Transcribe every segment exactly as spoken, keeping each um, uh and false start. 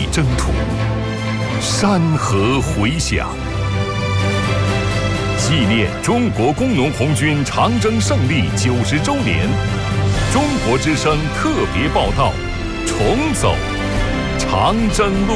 征途，山河回响。纪念中国工农红军长征胜利九十周年，中国之声特别报道：重走长征路。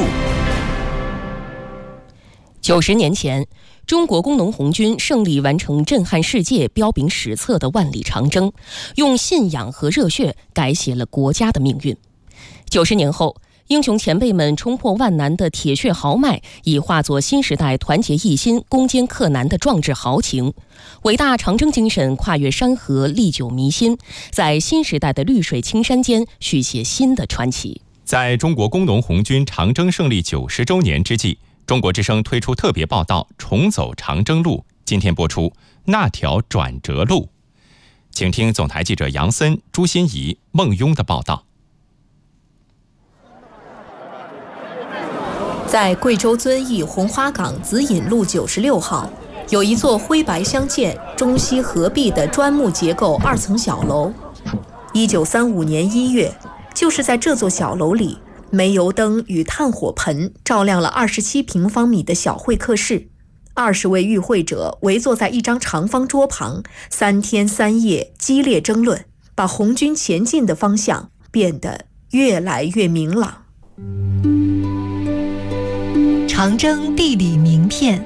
九十年前，中国工农红军胜利完成震撼世界、彪炳史册的万里长征，用信仰和热血改写了国家的命运。九十年后，英雄前辈们冲破万难的铁血豪迈，已化作新时代团结一心、攻坚克难的壮志豪情。伟大长征精神跨越山河，历久弥新，在新时代的绿水青山间续写新的传奇。 在中国工农红军长征胜利九十周年之际，中国之声推出特别报道《重走长征路》，今天播出那条转折路。请听总台记者杨森、朱欣怡、孟雍的报道。 在贵州遵义红花岗紫引路九十六号，有一座灰白相间、中西合璧的砖木结构二层小楼。一九三五年一月，就是在这座小楼里，煤油灯与炭火盆照亮了二十七平方米的小会客室。二十位与会者围坐在一张长方桌旁，三天三夜激烈争论，把红军前进的方向变得越来越明朗。 长征地理名片。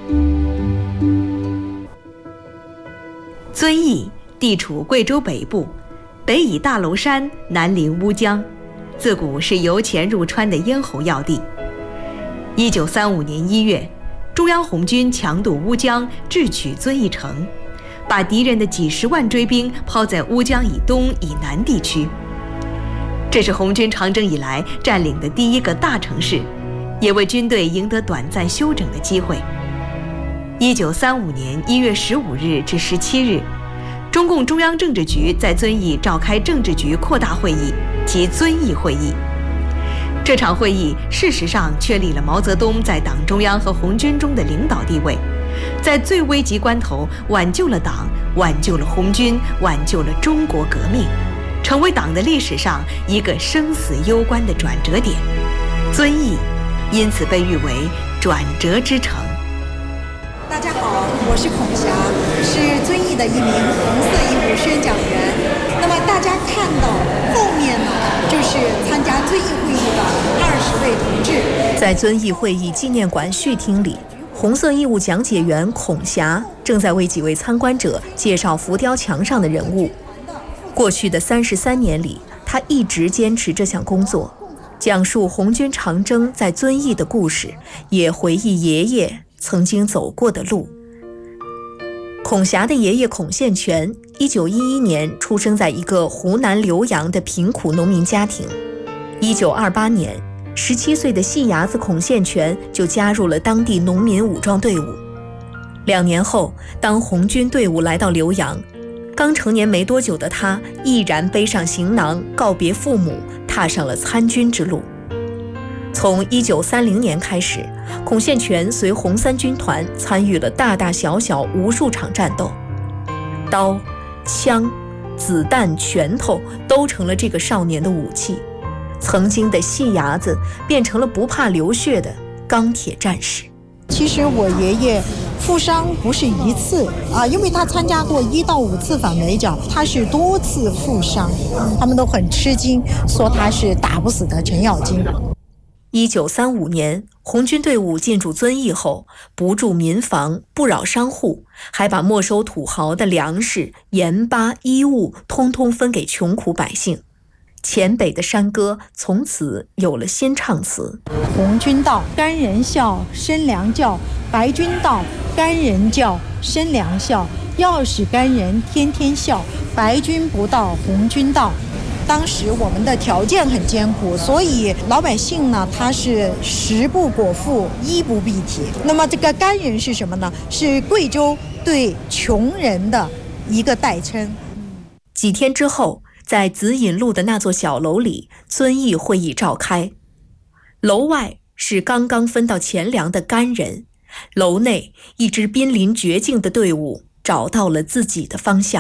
遵义地处贵州北部，北倚大娄山，南临乌江，自古是由钱入川的咽喉要地。一九三五年一月，中央红军强渡乌江，智取遵义城，把敌人的几十万追兵抛在乌江以东以南地区。这是红军长征以来占领的第一个大城市，也为军队赢得短暂休整的机会。一九三五年一月十五日至十七日，中共中央政治局在遵义召开政治局扩大会议及遵义会议。这场会议事实上确立了毛泽东在党中央和红军中的领导地位，在最危急关头挽救了党，挽救了红军，挽救了中国革命，成为党的历史上一个生死攸关的转折点。遵义因此被誉为转折之城。 大家好，我是孔霞，是遵义的一名红色义务宣讲员。那么大家看到后面呢，就是参加遵义会议的二十位同志。 在遵义会议纪念馆序厅里，红色义务讲解员孔霞正在为几位参观者介绍浮雕墙上的人物。过去的三十三年里，他一直坚持这项工作，讲述红军长征在遵义的故事，也回忆爷爷曾经走过的路。孔霞的爷爷孔宪全一九一一年出生在一个湖南浏阳的贫苦农民家庭。一九二八年，十七岁的细伢子孔宪全就加入了当地农民武装队伍。两年后，当红军队伍来到浏阳，刚成年没多久的他毅然背上行囊，告别父母，踏上了参军之路。从一九三零年开始，孔宪全随红三军团参与了大大小小无数场战斗，刀、枪、子弹、拳头都成了这个少年的武器。曾经的细伢子变成了不怕流血的钢铁战士。 其实我爷爷负伤不是一次啊，因为他参加过一到五次反围剿，他是多次负伤，他们都很吃惊，说他是打不死的程咬金。 一九三五年，红军队伍进驻遵义后，不筑民房，不扰商户，还把没收土豪的粮食、盐巴、衣物通通分给穷苦百姓。黔北的山歌从此有了新唱词： 红军到，干人笑，生粮叫；白军到，干人叫，生粮笑。要使干人天天笑，白军不到，红军到。当时我们的条件很艰苦，所以老百姓呢，他是食不果腹，衣不蔽体。那么这个干人是什么呢？是贵州对穷人的一个代称。 几天之后，在紫引路的那座小楼里，遵义会议召开。楼外是刚刚分到钱粮的干人，楼内一支濒临绝境的队伍找到了自己的方向。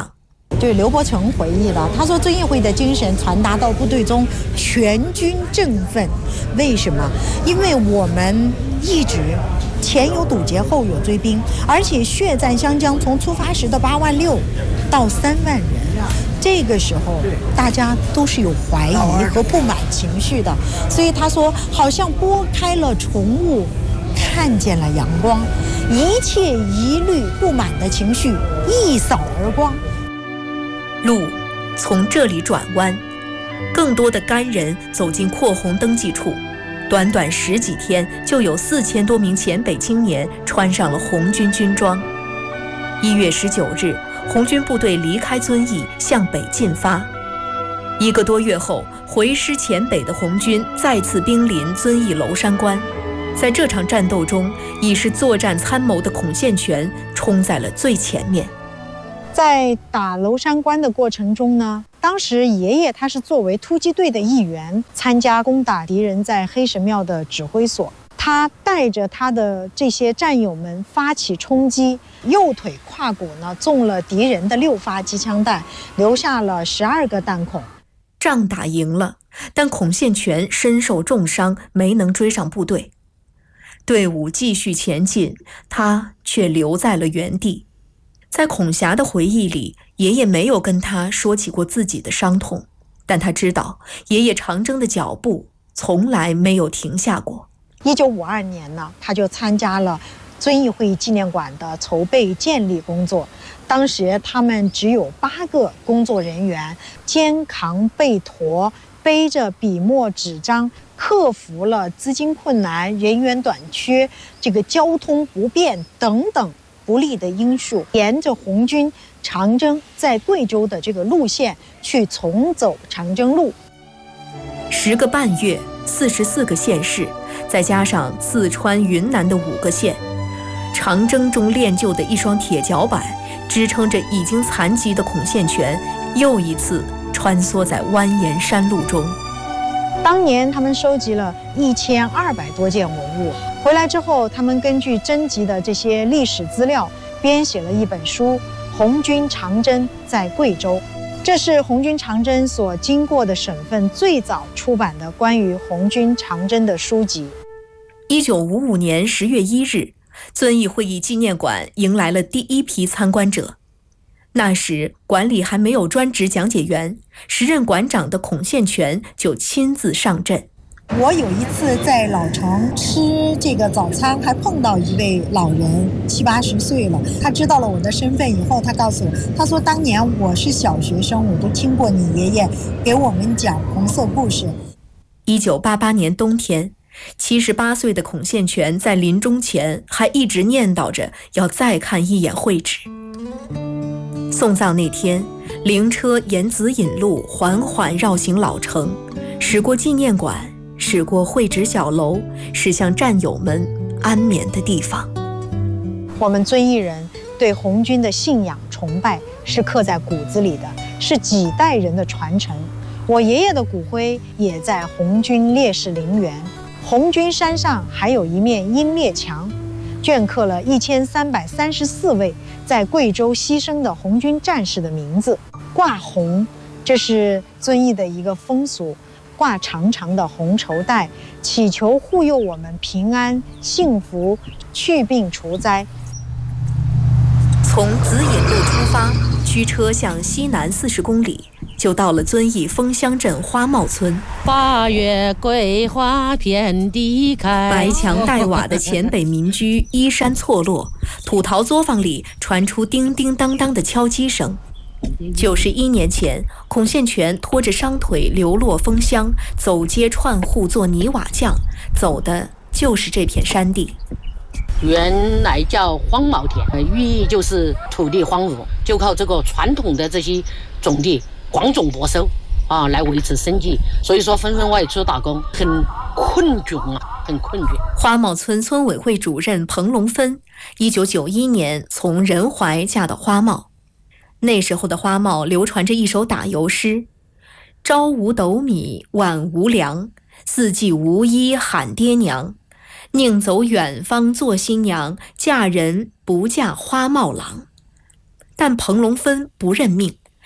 就刘伯承回忆了，他说遵义会的精神传达到部队中，全军振奋。为什么？因为我们一直前有堵截，后有追兵，而且血战湘江，从出发时的八万六到三万人，这个时候大家都是有怀疑和不满情绪的。所以他说，好像拨开了重雾，看见了阳光，一切疑虑不满的情绪一扫而光。 路从这里转弯，更多的干人走进扩红登记处，短短十几天，就有四千多名黔北青年穿上了红军军装。一月十九日，红军部队离开遵义，向北进发。一个多月后，回师黔北的红军再次兵临遵义娄山关。在这场战斗中，已是作战参谋的孔宪全冲在了最前面。 在打娄山关的过程中呢，当时爷爷他是作为突击队的一员，参加攻打敌人在黑神庙的指挥所。他带着他的这些战友们发起冲击，右腿胯骨呢中了敌人的六发机枪弹，留下了十二个弹孔。 仗打赢了，但孔宪全身受重伤，没能追上部队。队伍继续前进，他却留在了原地。在孔霞的回忆里，爷爷没有跟他说起过自己的伤痛，但他知道爷爷长征的脚步从来没有停下过。 一九五二年呢，他就参加了遵义会纪念馆的筹备建立工作。当时他们只有八个工作人员，肩扛背驮，背着笔墨纸张，克服了资金困难、人员短缺、这个交通不便等等不利的因素，沿着红军长征在贵州的这个路线去重走长征路。 十个半月，四十四个县市，再加上四川、云南的五个县，长征中练就的一双铁脚板，支撑着已经残疾的孔宪全，又一次穿梭在蜿蜒山路中。 当年他们收集了一千二百多件文物，回来之后，他们根据征集的这些历史资料，编写了一本书《红军长征在贵州》。这是红军长征所经过的省份最早出版的关于红军长征的书籍。 一九五五年十月一日，遵义会议纪念馆迎来了第一批参观者。那时馆里还没有专职讲解员，时任馆长的孔宪全就亲自上阵。 我有一次在老城吃这个早餐，还碰到一位老人，七八十岁了。他知道了我的身份以后，他告诉我，他说当年我是小学生，我都听过你爷爷给我们讲红色故事。 一九八八年冬天，七十八岁的孔宪全在临终前还一直念叨着要再看一眼会址。送葬那天，灵车沿紫引路缓缓绕行老城，驶过纪念馆，驶过会址小楼，驶向战友们安眠的地方。 我们遵义人对红军的信仰崇拜是刻在骨子里的，是几代人的传承。我爷爷的骨灰也在红军烈士陵园，红军山上还有一面英烈墙，镌刻了一千三百三十四位在贵州牺牲的红军战士的名字。挂红，这是遵义的一个风俗，挂长长的红绸带，祈求护佑我们平安幸福，去病除灾。 从紫引路出发，驱车向西南四十公里，就到了遵义枫乡镇花帽村。 八月桂花遍地开， 白墙黛瓦的黔北民居依山错落，土陶作坊里传出叮叮当当的敲击声。九十一年前，孔宪全拖着伤腿流落枫乡，走街串户做泥瓦匠，走的就是这片山地。 原来叫荒茅田，寓意就是土地荒芜，就靠这个传统的这些种地广种播收啊来维持生计，所以说纷纷外出打工，很困窘啊，很困窘。 花帽村村委会主任彭龙芬，一九九一年从仁怀嫁到花帽。那时候的花帽流传着一首打油诗：朝无斗米晚无粮，四季无衣喊爹娘，宁走远方做新娘，嫁人不嫁花帽郎。但彭龙芬不认命，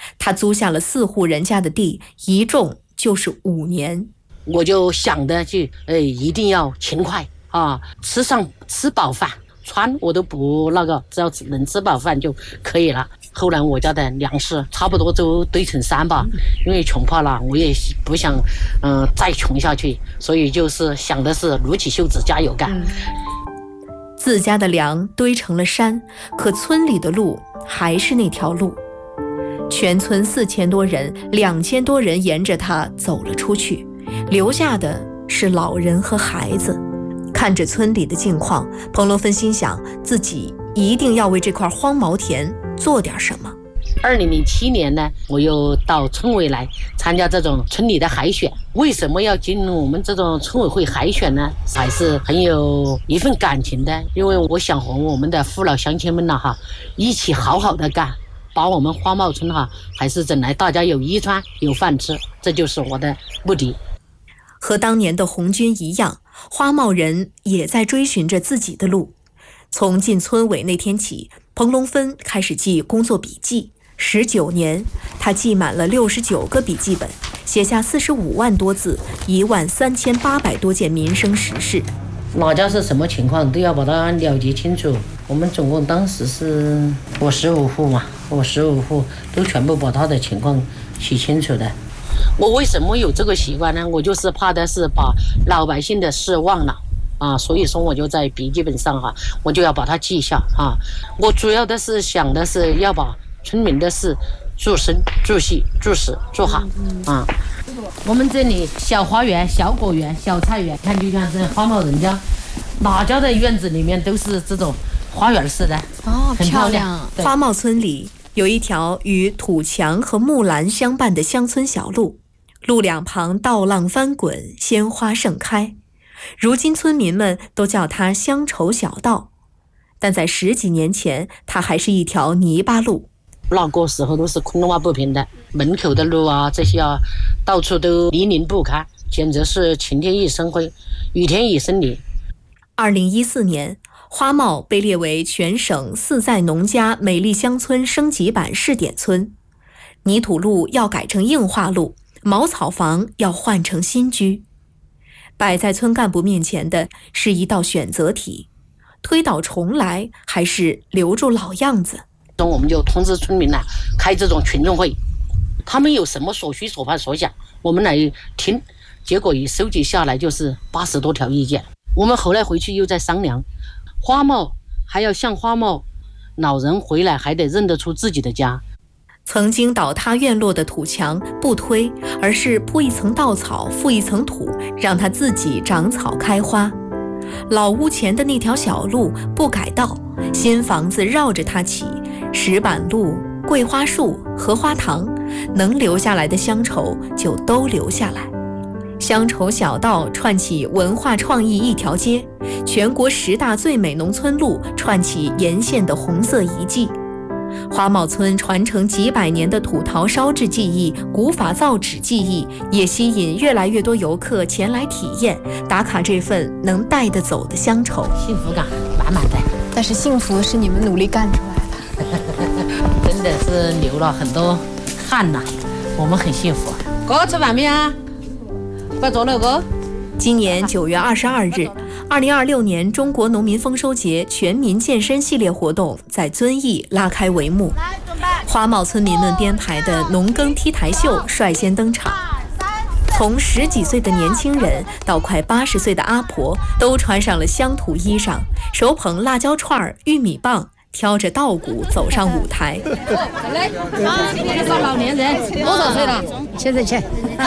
他租下了四户人家的地，一种就是五年。 我就想着去，哎，一定要勤快啊，吃上吃饱饭，穿我都不那个，只要能吃饱饭就可以了。后来我家的粮食差不多都堆成山吧，因为穷怕了，我也不想，嗯、呃，再穷下去，所以就是想的是撸起袖子加油干。嗯、 自家的粮堆成了山，可村里的路还是那条路。全村四千多人，两千多人沿着它走了出去，留下的是老人和孩子。看着村里的境况，彭龙芬心想，自己一定要为这块荒茅田做点什么。 二零零七年呢，我又到村委来参加这种村里的海选。为什么要进入我们这种村委会海选呢？还是很有一份感情的，因为我想和我们的父老乡亲们呢，哈，一起好好的干，把我们花茂村哈，还是整来大家有衣穿有饭吃，这就是我的目的。 和当年的红军一样，花茂人也在追寻着自己的路。从进村委那天起，彭龙芬开始记工作笔记。十九年，他记满了六十九个笔记本，写下四十五万多字，一万三千八百多件民生实事。 哪家是什么情况都要把它了解清楚。我们总共当时是我十五户嘛，我十五户都全部把他的情况写清楚的。我为什么有这个习惯呢？我就是怕的是把老百姓的事忘了啊，所以说我就在笔记本上哈、啊，我就要把它记下啊。我主要的是想的是要把村民的事住生、住细、住死、住好啊。我们这里小花园、小果园、小菜园，看就像这花茂人家，哪家的院子里面都是这种花园式的哦， 很漂亮。 花茂村里有一条与土墙和木兰相伴的乡村小路，路两旁稻浪翻滚，鲜花盛开。如今村民们都叫它乡愁小道，但在十几年前，它还是一条泥巴路。 那个时候都是空洼不平的，门口的路啊，这些啊，到处都泥泞不堪，简直是晴天一身灰，雨天一身泥。 二零一四年，花茂被列为全省四在农家美丽乡村升级版试点村，泥土路要改成硬化路，茅草房要换成新居。摆在村干部面前的是一道选择题：推倒重来，还是留住老样子？ 我们就通知村民呢，开这种群众会，他们有什么所需所盼所想，我们来听。结果一收集下来就是八十多条意见。我们后来回去又在商量，花茂还要像花茂老人回来还得认得出自己的家。 曾经倒塌院落的土墙不推，而是铺一层稻草，覆一层土，让它自己长草开花。老屋前的那条小路不改道，新房子绕着它起，石板路、桂花树、荷花塘，能留下来的乡愁就都留下来。乡愁小道串起文化创意一条街，全国十大最美农村路串起沿线的红色遗迹。花茂村传承几百年的土陶烧制技艺、古法造纸技艺，也吸引越来越多游客前来体验，打卡这份能带得走的乡愁， 幸福感满满的。 但是幸福是你们努力干出来的， 真的是流了很多汗呐，我们很幸福。哥吃饭没啊？快走了哥。 今年九月二十二日，二零二六年中国农民丰收节全民健身系列活动在遵义拉开帷幕。花茂村民们编排的农耕 T 台秀率先登场，从十几岁的年轻人到快八十岁的阿婆，都穿上了乡土衣裳，手捧辣椒串、玉米棒，挑着稻谷走上舞台。 来，介绍老年人，多少岁了？ 现在去。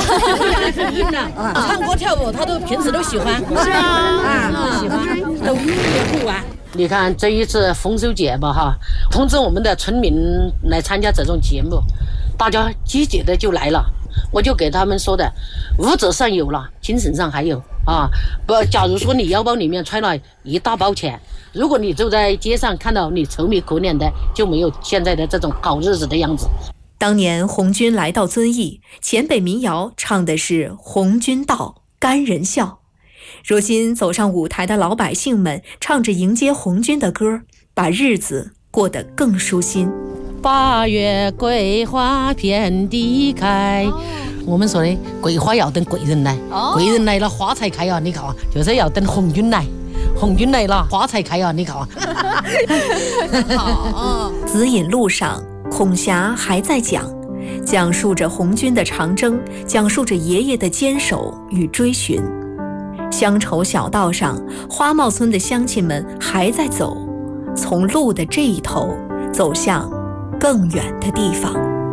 唱歌跳舞，他都平时都喜欢。是啊，啊，喜欢，都音乐不玩。你看这一次丰收节吧，哈，通知我们的村民来参加这种节目，大家积极的就来了。我就给他们说的，物质上有了，精神上还有啊。不，假如说你腰包里面揣了一大包钱，如果你走在街上看到你愁眉苦脸的，就没有现在的这种好日子的样子。 当年红军来到遵义，黔北民谣唱的是红军到，干人笑。如今走上舞台的老百姓们唱着迎接红军的歌，把日子过得更舒心。 八月桂花遍地开。我们说的桂花要等贵人来，贵人来了花才开啊！你看啊，就是要等红军来，红军来了花才开啊！你看啊。 好。紫隐路上，孔霞还在讲，讲述着红军的长征，讲述着爷爷的坚守与追寻。乡愁小道上，花帽村的乡亲们还在走，从路的这一头走向更远的地方。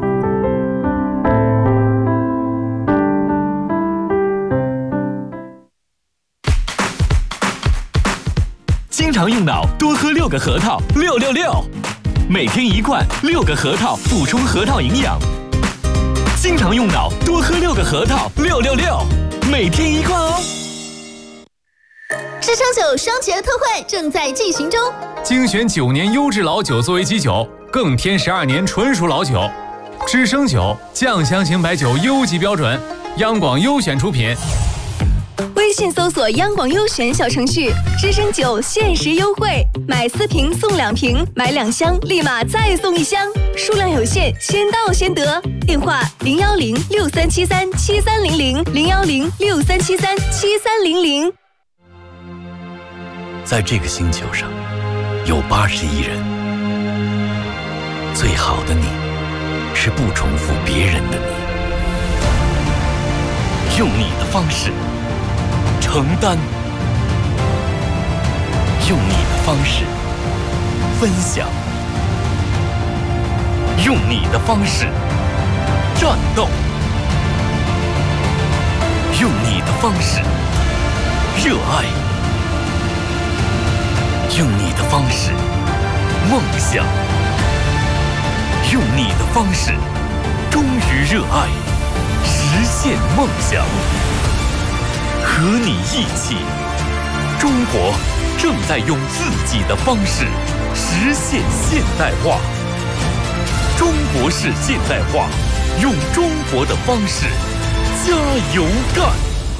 经常用脑，多喝六个核桃，六六六，每天一罐，六个核桃补充核桃营养。经常用脑，多喝六个核桃，六六六，每天一罐哦。 知称酒双节特惠正在进行中， 精选九年优质老酒作为基酒，更添十二年纯属老酒。知称酒酱香型白酒优级标准，央广优选出品。 微信搜索央广优选小程序，知称酒限时优惠，买四瓶送两瓶，买两箱立马再送一箱，数量有限，先到先得。电话零幺零六三七三七三零零零幺零六三七三七三零零。 在这个星球上，有八十亿人，最好的你，是不重复别人的你，用你的方式承担，用你的方式分享，用你的方式战斗，用你的方式热爱，用你的方式梦想，用你的方式忠于热爱，实现梦想。和你一起，中国正在用自己的方式实现现代化。中国式现代化，用中国的方式加油干！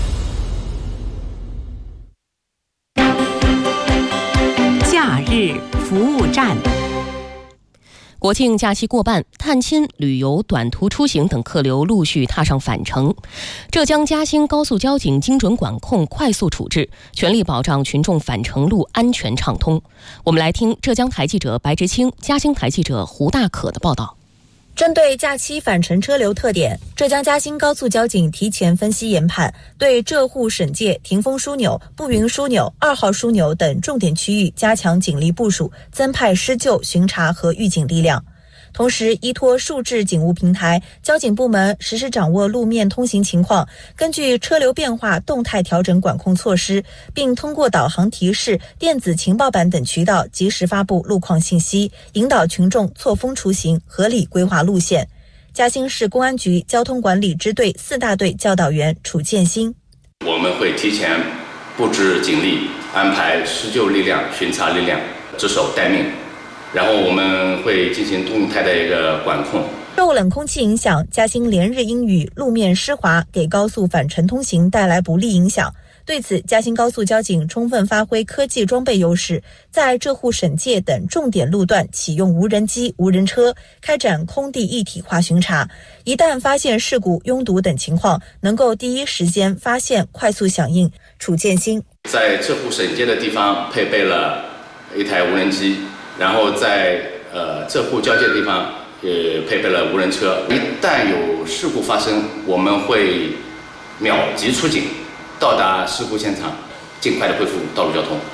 假日服务站。国庆假期过半，探亲、旅游、短途出行等客流陆续踏上返程。浙江嘉兴高速交警精准管控、快速处置，全力保障群众返程路安全畅通。我们来听浙江台记者白执清、嘉兴台记者胡大可的报道。 针对假期返程车流特点，浙江嘉兴高速交警提前分析研判，对浙沪省界霆锋枢纽、步云枢纽、二号枢纽等重点区域加强警力部署，增派施救、巡查和预警力量。同时，依托数字警务平台，交警部门实时掌握路面通行情况，根据车流变化动态调整管控措施，并通过导航提示、电子情报板等渠道及时发布路况信息，引导群众错峰出行，合理规划路线。嘉兴市公安局交通管理支队四大队教导员楚建新： 我们会提前布置警力，安排施救力量、巡查力量，值守待命。然后我们会进行动态的一个管控。 受冷空气影响，嘉兴连日阴雨，路面湿滑，给高速返程通行带来不利影响。对此，嘉兴高速交警充分发挥科技装备优势，在浙沪省界等重点路段启用无人机、无人车，开展空地一体化巡查。一旦发现事故、拥堵等情况，能够第一时间发现，快速响应。楚建新在浙沪省界的地方配备了一台无人机。然后在呃浙沪交界的地方，也配备了无人车。一旦有事故发生，我们会秒级出警，到达事故现场，尽快的恢复道路交通。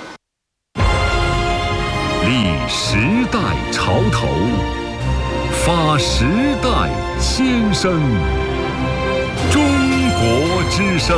立时代潮头，发时代先声，中国之声。